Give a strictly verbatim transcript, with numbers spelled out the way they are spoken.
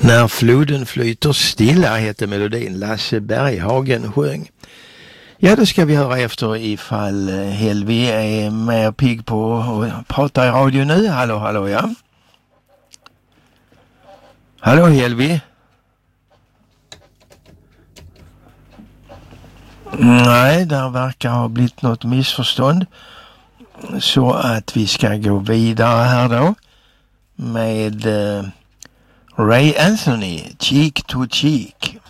När floden flyter stilla heter melodin. Lasse Berghagen sjöng. Ja, då ska vi höra efter ifall Helvi är mer pigg på att prata i radio nu. Hallå, hallå, ja. Hallå, Helvi. Nej, där verkar ha blivit något missförstånd. Så att vi ska gå vidare här då med uh, Ray Anthony, Cheek to Cheek.